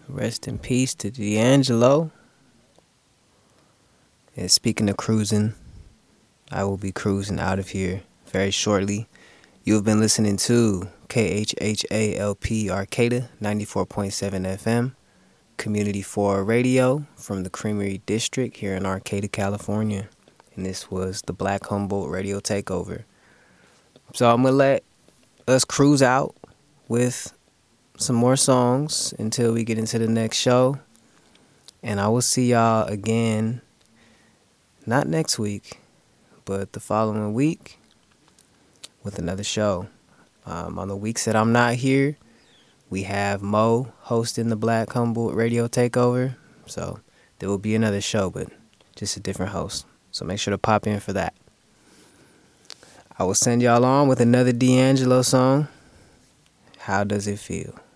Rest in peace to D'Angelo. And speaking of cruising, I will be cruising out of here very shortly. You have been listening to KHHALP Arcata 94.7 FM, Community 4 Radio from the Creamery District here in Arcata, California. And this was the Black Humboldt Radio Takeover. So I'm going to let us cruise out with some more songs until we get into the next show. And I will see y'all again, not next week, but the following week with another show. On the weeks that I'm not here, we have Mo hosting the Black Humboldt Radio Takeover. So there will be another show, but just a different host. So make sure to pop in for that. I will send y'all on with another D'Angelo song. How does it feel?